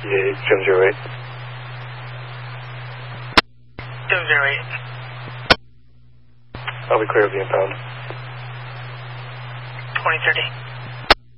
Yeah, 708. 708. I'll be clear of the impound. 2030.